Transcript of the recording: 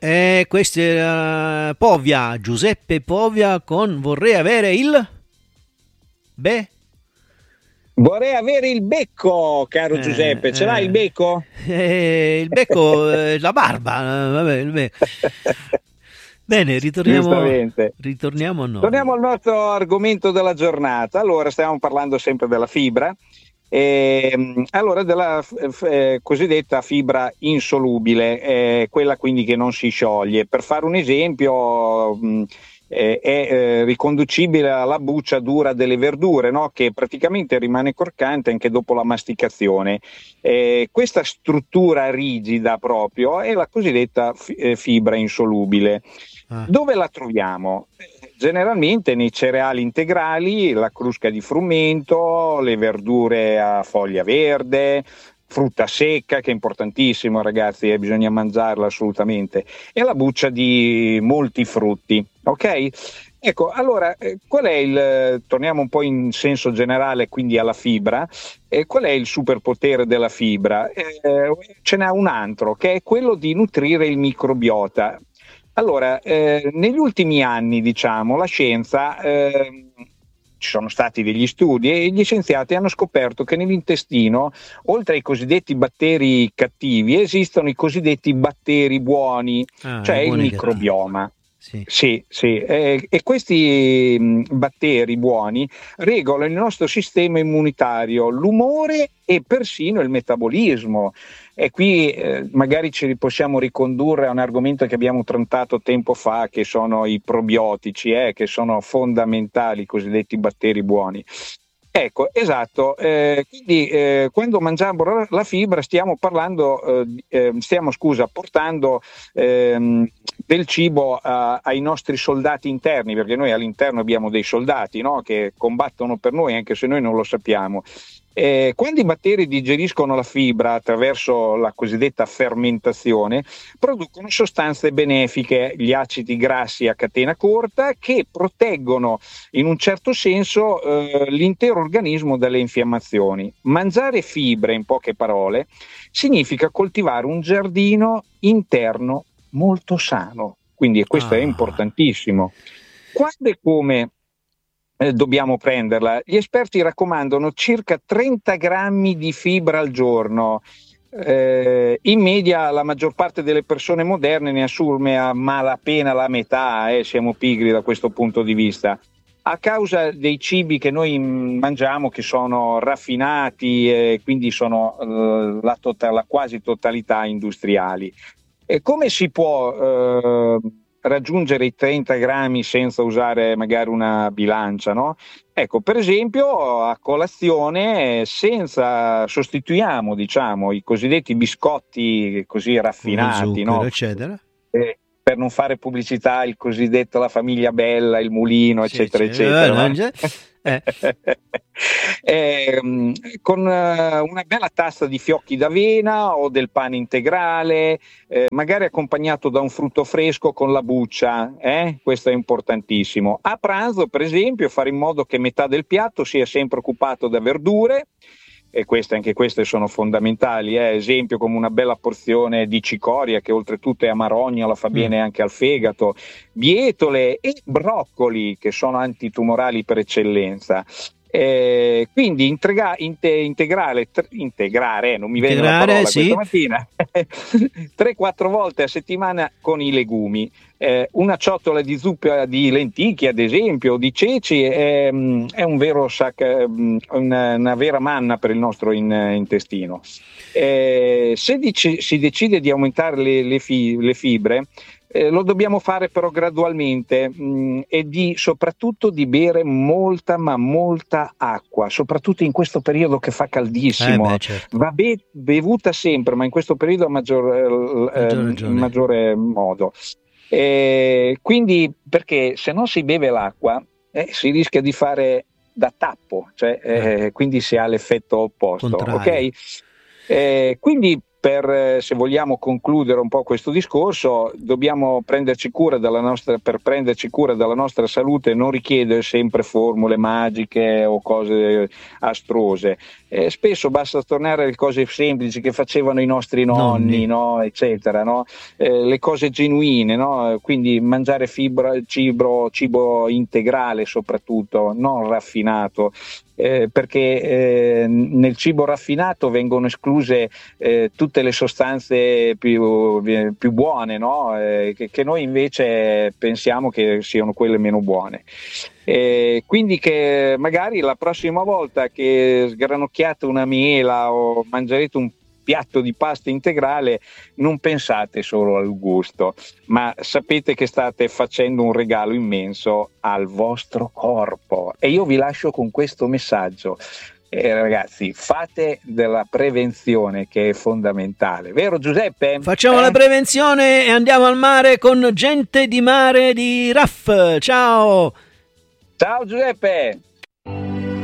Questo era Povia, Giuseppe Povia con Vorrei avere il... Beh? Vorrei avere il becco, caro Giuseppe. Ce l'hai il becco? Il becco, la barba. Vabbè, il becco. Bene, ritorniamo a noi. Torniamo al nostro argomento della giornata. Allora, stiamo parlando sempre della fibra. Allora, della cosiddetta fibra insolubile, quella quindi che non si scioglie. Per fare un esempio, è riconducibile alla buccia dura delle verdure, no? Che praticamente rimane croccante anche dopo la masticazione. Questa struttura rigida proprio è la cosiddetta fibra insolubile. Dove la troviamo? Generalmente nei cereali integrali, la crusca di frumento, le verdure a foglia verde, frutta secca, che è importantissimo ragazzi, bisogna mangiarla assolutamente, e la buccia di molti frutti, ok? Ecco, allora, torniamo un po' in senso generale quindi alla fibra, qual è il superpotere della fibra? Ce n'è un altro, che è quello di nutrire il microbiota. Allora, negli ultimi anni, diciamo, la scienza, ci sono stati degli studi e gli scienziati hanno scoperto che nell'intestino, oltre ai cosiddetti batteri cattivi, esistono i cosiddetti batteri buoni, cioè il microbioma. Sì. E questi batteri buoni regolano il nostro sistema immunitario, l'umore e persino il metabolismo. E qui magari ci possiamo ricondurre a un argomento che abbiamo trattato tempo fa, che sono i probiotici, che sono fondamentali, i cosiddetti batteri buoni. Ecco, esatto, quindi quando mangiamo la fibra stiamo portando del cibo ai nostri soldati interni, perché noi all'interno abbiamo dei soldati, no? Che combattono per noi anche se noi non lo sappiamo. Quando i batteri digeriscono la fibra attraverso la cosiddetta fermentazione, producono sostanze benefiche, gli acidi grassi a catena corta, che proteggono in un certo senso l'intero organismo dalle infiammazioni. Mangiare fibre, in poche parole, significa coltivare un giardino interno molto sano, quindi questo è importantissimo. Quando e come dobbiamo prenderla? Gli esperti raccomandano circa 30 grammi di fibra al giorno. In media la maggior parte delle persone moderne ne assume a malapena la metà, siamo pigri da questo punto di vista, a causa dei cibi che noi mangiamo, che sono raffinati e quindi sono la quasi totalità industriali. Come si può raggiungere i 30 grammi senza usare magari una bilancia, no? Ecco, per esempio a colazione sostituiamo, diciamo, i cosiddetti biscotti così raffinati, zucchero, no? Eccetera. Per non fare pubblicità, il cosiddetto la famiglia Bella, il mulino, eccetera, eccetera. Con una bella tazza di fiocchi d'avena o del pane integrale, magari accompagnato da un frutto fresco con la buccia, questo è importantissimo. A pranzo, per esempio, fare in modo che metà del piatto sia sempre occupato da verdure, e anche queste sono fondamentali, esempio come una bella porzione di cicoria, che oltretutto è amarogna, la fa bene anche al fegato, bietole e broccoli, che sono antitumorali per eccellenza. Quindi integrare, non mi viene la parola questa mattina, 3-4 volte a settimana con i legumi. Una ciotola di zuppa di lenticchie, ad esempio, o di ceci, è un vero una vera manna per il nostro intestino. Se si decide di aumentare le fibre, lo dobbiamo fare però gradualmente, e soprattutto di bere molta acqua, soprattutto in questo periodo che fa caldissimo. Certo. Va bevuta sempre, ma in questo periodo a maggiore modo. Quindi, perché se non si beve l'acqua si rischia di fare da tappo, quindi si ha l'effetto opposto. Contrario. Ok? Quindi, se vogliamo concludere un po' questo discorso, dobbiamo prenderci cura per prenderci cura della nostra salute non richiede sempre formule magiche o cose astrose. spesso basta tornare alle cose semplici che facevano i nostri nonni. No? Eccetera, no? Le cose genuine, no? Quindi mangiare fibra, cibo integrale soprattutto, non raffinato. Perché nel cibo raffinato vengono escluse tutte le sostanze più buone, no? Che noi invece pensiamo che siano quelle meno buone. Quindi che magari la prossima volta che sgranocchiate una mela o mangerete un piatto di pasta integrale, non pensate solo al gusto, ma sapete che state facendo un regalo immenso al vostro corpo. E io vi lascio con questo messaggio. Ragazzi, fate della prevenzione, che è fondamentale, vero Giuseppe? Facciamo la prevenzione e andiamo al mare con Gente di Mare di RAF. Ciao! Ciao Giuseppe!